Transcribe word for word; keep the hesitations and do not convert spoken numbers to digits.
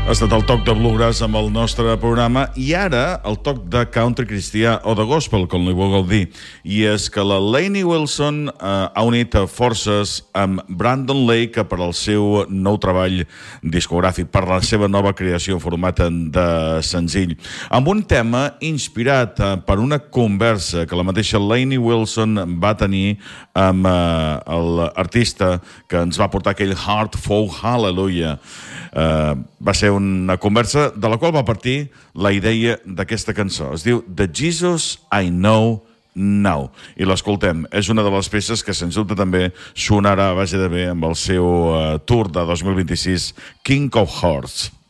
Ha estat el toc de bluegrass amb el nostre programa i ara el toc de country cristià o de gospel, com li vulgueu dir. I és que la Lainey Wilson eh, ha unit forces amb Brandon Lake per al seu nou treball discogràfic, per la seva nova creació en format de senzill, amb un tema inspirat eh, per una conversa que la mateixa Lainey Wilson va tenir amb eh, l'artista que ens va portar aquell Heart Folk Hallelujah. Eh, va ser una conversa de la qual va partir la idea d'aquesta cançó. Es diu The Jesus I Know Now i l'escoltem. És una de les peces que sens dubte també sonarà a base de bé amb el seu uh, tour de dos mil vint-i-sis King of Hearts.